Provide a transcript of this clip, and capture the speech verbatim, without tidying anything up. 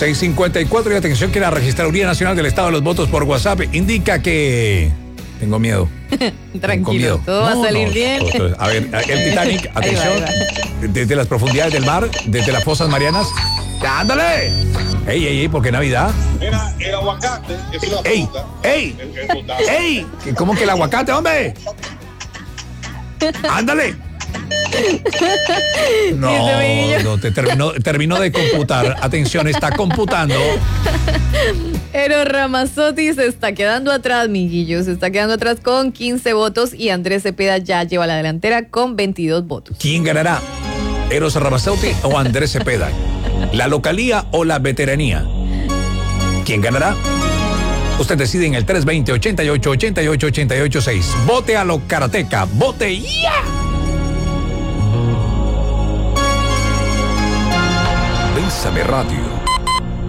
seis cincuenta y cuatro y atención que la Registraduría Nacional del Estado de los Votos por WhatsApp indica que... Tengo miedo. Tranquilo, miedo. todo va No, a salir no, bien. todo, todo. A ver, el Titanic, atención, Ahí va, ahí desde las profundidades del mar, desde las fosas marianas. ¡Ándale! ¡Ey, ey, ey! ¿Por qué Navidad? Mira, el aguacate es una ¡Ey! fruta. ¡Ey! El- el frutado. ¡Ey! ¿Cómo que el aguacate, hombre? ¡Ándale! No, Dice Miguel. no, te terminó, terminó de computar. Atención, está computando. Eros Ramazzotti se está quedando atrás, Miguillo. Se está quedando atrás con quince votos y Andrés Cepeda ya lleva la delantera con veintidós votos. ¿Quién ganará? ¿Eros Ramazzotti o Andrés Cepeda? ¿La localía o la veteranía? ¿Quién ganará? Usted decide en el tres veinte, ochenta y ocho, ochenta y ocho, ochenta y ocho, seis. Vote a lo karateca. Vote ya. Bésame Radio.